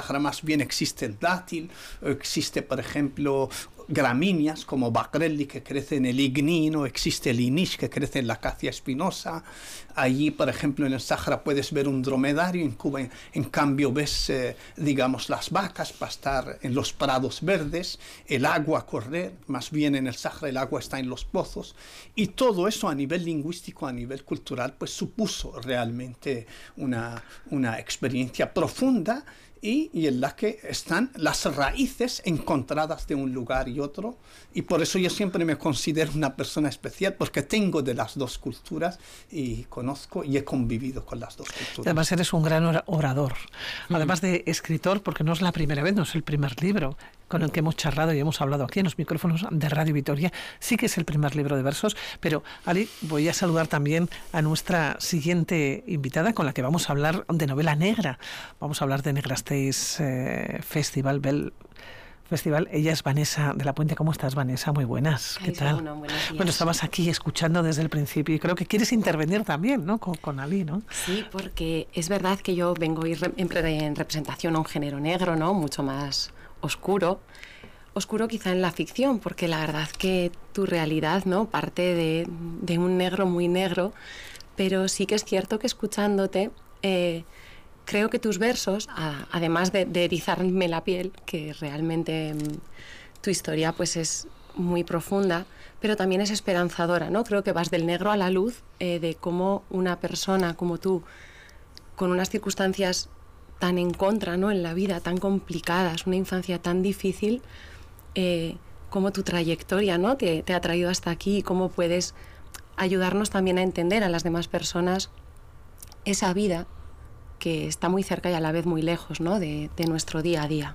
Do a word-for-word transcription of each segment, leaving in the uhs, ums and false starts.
Sáhara más bien existe el dátil, existe, por ejemplo, gramíneas como Bagrelli que crece en el ignino, existe el inish que crece en la acacia espinosa. Allí, por ejemplo, en el Sáhara puedes ver un dromedario, en Cuba, en, en cambio, ves, eh, digamos, las vacas pastar en los prados verdes, el agua correr, más bien en el Sáhara el agua está en los pozos, y todo eso a nivel lingüístico, a nivel cultural, pues supuso realmente una, una experiencia profunda y, y en la que están las raíces encontradas de un lugar y otro, y por eso yo siempre me considero una persona especial, porque tengo de las dos culturas y conozco y he convivido con las dos culturas. Además eres un gran orador, además de escritor, porque no es la primera vez, no es el primer libro con el que hemos charlado y hemos hablado aquí en los micrófonos de Radio Vitoria. Sí que es el primer libro de versos, pero Ali, voy a saludar también a nuestra siguiente invitada con la que vamos a hablar de novela negra. Vamos a hablar de Negrastéis eh, Festival, Bell Festival. Ella es Vanessa de la Puente. ¿Cómo estás, Vanessa? Muy buenas. ¿Qué Ay, tal? Bueno, buenos días. Bueno, estabas aquí escuchando desde el principio y creo que quieres intervenir también, ¿no? Con, con Ali, ¿no? Sí, porque es verdad que yo vengo en representación a un género negro, ¿no? Mucho más oscuro. Oscuro quizá en la ficción, porque la verdad que tu realidad, ¿no? Parte de, de un negro muy negro, pero sí que es cierto que escuchándote, eh, creo que tus versos, a, además de, de erizarme la piel, que realmente mm, tu historia pues es muy profunda, pero también es esperanzadora, ¿no? Creo que vas del negro a la luz, eh, de cómo una persona como tú, con unas circunstancias tan en contra, ¿no? En la vida, tan complicadas, una infancia tan difícil, eh, cómo tu trayectoria, ¿no? te, te ha traído hasta aquí y cómo puedes ayudarnos también a entender a las demás personas esa vida que está muy cerca y a la vez muy lejos, ¿no? de, de nuestro día a día.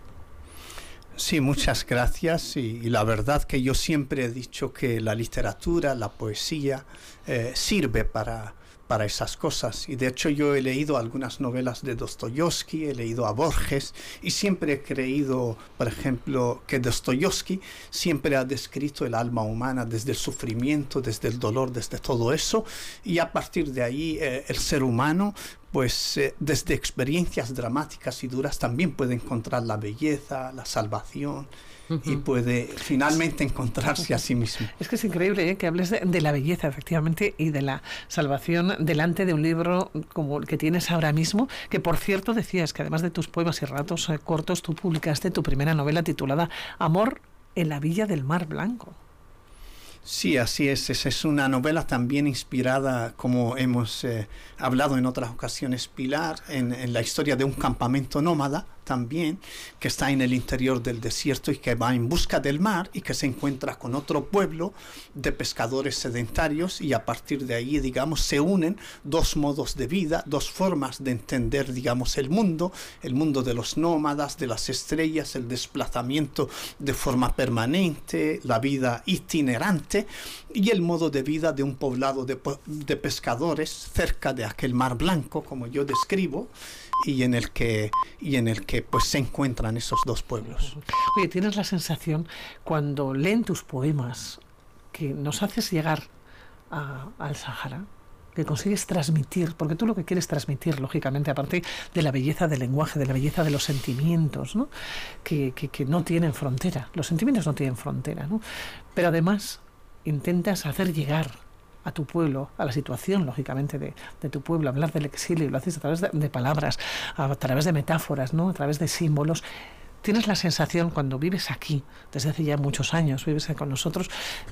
Sí, muchas gracias. Y, y la verdad que yo siempre he dicho que la literatura, la poesía, eh, sirve para... para esas cosas, y de hecho yo he leído algunas novelas de Dostoyevsky, he leído a Borges, y siempre he creído, por ejemplo, que Dostoyevsky siempre ha descrito el alma humana desde el sufrimiento, desde el dolor, desde todo eso, y a partir de ahí eh, el ser humano pues eh, desde experiencias dramáticas y duras también puede encontrar la belleza, la salvación, uh-huh. y puede finalmente encontrarse uh-huh. a sí mismo. Es que es increíble ¿eh? que hables de, de la belleza, efectivamente, y de la salvación delante de un libro como el que tienes ahora mismo, que por cierto decías que además de tus poemas y relatos eh, cortos, tú publicaste tu primera novela titulada Amor en la Villa del Mar Blanco. Sí, así es. Esa es una novela también inspirada, como hemos eh, hablado en otras ocasiones, Pilar, en, en la historia de un campamento nómada también, que está en el interior del desierto y que va en busca del mar y que se encuentra con otro pueblo de pescadores sedentarios, y a partir de ahí, digamos, se unen dos modos de vida, dos formas de entender, digamos, el mundo, el mundo de los nómadas, de las estrellas, el desplazamiento de forma permanente, la vida itinerante, y el modo de vida de un poblado de, de pescadores cerca de aquel mar blanco, como yo describo, y en el que y en el que pues se encuentran esos dos pueblos. Oye, ¿tienes la sensación cuando leen tus poemas que nos haces llegar a, al Sáhara, que consigues transmitir, porque tú lo que quieres transmitir, lógicamente, aparte de la belleza del lenguaje, de la belleza de los sentimientos, ¿no? que, que, que no tienen frontera, los sentimientos no tienen frontera, ¿no? Pero además intentas hacer llegar a tu pueblo, a la situación, lógicamente, de, de tu pueblo, hablar del exilio, y lo haces a través de, de palabras, a través de metáforas, ¿no? A través de símbolos. ¿Tienes la sensación, cuando vives aquí, desde hace ya muchos años, vives con nosotros,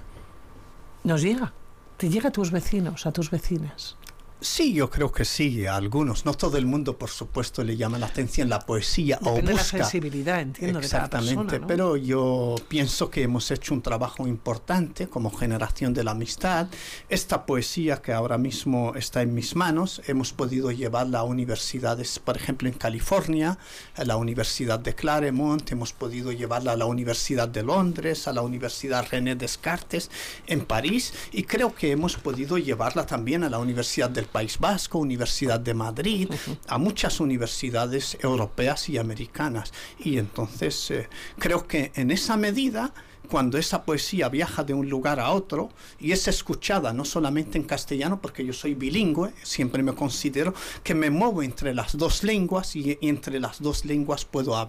nos llega, te llega a tus vecinos, a tus vecinas? Sí, yo creo que sí, a algunos. No todo el mundo, por supuesto, le llama la atención la poesía. Depende o busca. de la sensibilidad, entiendo, Exactamente, de cada persona, ¿no? Pero yo pienso que hemos hecho un trabajo importante como generación de la amistad. Esta poesía que ahora mismo está en mis manos, hemos podido llevarla a universidades, por ejemplo, en California, a la Universidad de Claremont, hemos podido llevarla a la Universidad de Londres, a la Universidad René Descartes en París, y creo que hemos podido llevarla también a la Universidad del País Vasco, Universidad de Madrid, uh-huh. a muchas universidades europeas y americanas. Y entonces eh, creo que en esa medida, cuando esa poesía viaja de un lugar a otro y es escuchada no solamente en castellano, porque yo soy bilingüe, siempre me considero que me muevo entre las dos lenguas, y, y entre las dos lenguas puedo